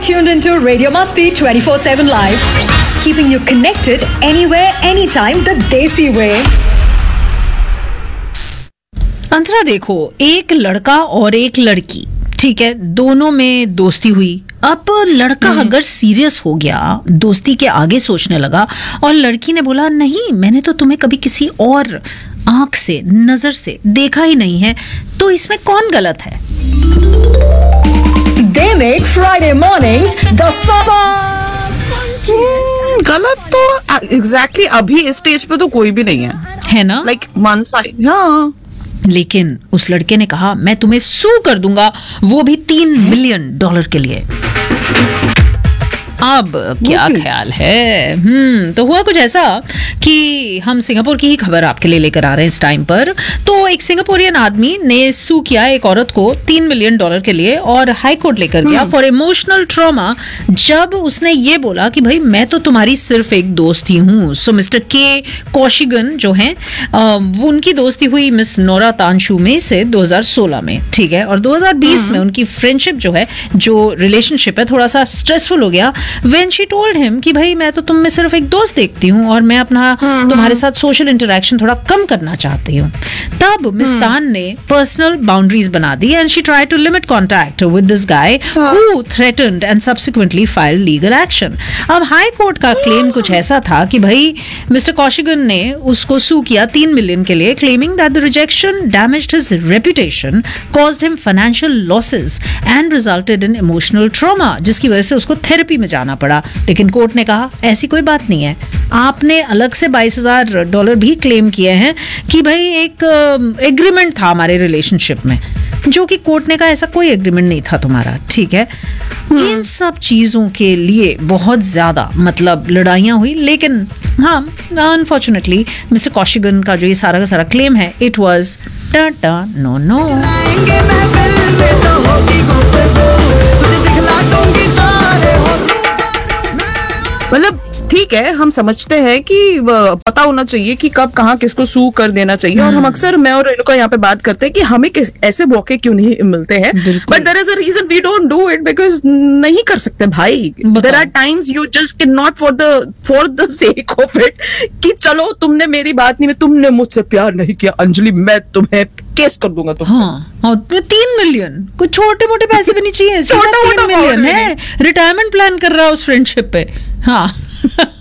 tuned into Radio Masti 24/7 Live, keeping you connected anywhere, anytime, the Desi way. अंतरा देखो, एक लड़का और एक लड़की, ठीक है, दोनों में दोस्ती हुई। अब लड़का अगर सीरियस हो गया, दोस्ती के आगे सोचने लगा और लड़की ने बोला नहीं, मैंने तो तुम्हें कभी किसी और आंख से, नजर से देखा ही नहीं है, तो इसमें कौन गलत है? They make Friday mornings the गलत तो एग्जैक्टली अभी इस स्टेज पे तो कोई भी नहीं है ना? Like one side. हाँ, लेकिन उस लड़के ने कहा मैं तुम्हें सू कर दूंगा, वो भी $3 मिलियन के लिए। अब क्या ख्याल है? तो हुआ कुछ ऐसा कि हम सिंगापुर की ही खबर आपके लिए लेकर आ रहे हैं इस टाइम पर। तो एक सिंगापुरियन आदमी ने सू किया एक औरत को $3 मिलियन के लिए और हाई कोर्ट लेकर गया फॉर इमोशनल ट्रॉमा, जब उसने ये बोला कि भाई मैं तो तुम्हारी सिर्फ एक दोस्त ही हूँ। सो मिस्टर के कौशिगन जो हैं, वो उनकी दोस्ती हुई मिस नोरा तानशू में से 2016 में, ठीक है, और 2020 में उनकी फ्रेंडशिप जो है, जो रिलेशनशिप है, थोड़ा सा स्ट्रेसफुल हो गया when she told him कि भाई मैं तो तुम में सिर्फ एक दोस्त देखती हूँ और मैं अपना तुम्हारे साथ सोशल इंटरेक्शन थोड़ा कम करना चाहती हूँ। तब मिस तान ने पर्सनल बाउंड्रीज बना दी and she tried to limit contact with this guy who threatened and subsequently filed legal action. अब हाई कोर्ट का क्लेम कुछ ऐसा था कि भाई मिस्टर कौशिगन ने उसको सू किया $3 मिलियन के लिए, claiming that the rejection damaged his reputation, caused him financial losses and resulted in emotional trauma, जिसकी वजह से उसको थेरेपी में जाना पड़ा। लेकिन कोर्ट ने कहा ऐसी कोई बात नहीं है, आपने अलग से $22,000 भी क्लेम किए हैं कि भाई एक एग्रीमेंट था हमारे रिलेशनशिप में, जो कि कोर्ट ने कहा ऐसा कोई एग्रीमेंट नहीं था तुम्हारा, ठीक है। इन सब चीजों के लिए बहुत ज्यादा मतलब लड़ाइयां हुई, लेकिन हाँ, अनफॉर्चुनेटली मिस्टर कौशिगन का जो ये सारा का सारा क्लेम है, इट वाज नो नो। मतलब ठीक है, हम समझते हैं कि पता होना चाहिए कि कब कहाँ किसको सू कर देना चाहिए, और हम अक्सर, मैं और रेणुका यहाँ पे बात करते हैं कि हमें ऐसे मौके क्यों नहीं मिलते हैं, but there is a reason we don't do it, because नहीं कर सकते भाई। There are times you just can not for the sake of it कि चलो तुमने मेरी बात नहीं, तुमने मुझसे प्यार नहीं किया अंजलि, मैं तुम्हें केस कर दूंगा तुम। हाँ, 3 मिलियन कोई छोटे मोटे पैसे भी नहीं चाहिए, 3 मिलियन है, रिटायरमेंट प्लान कर रहा है उस फ्रेंडशिप पे। हाँ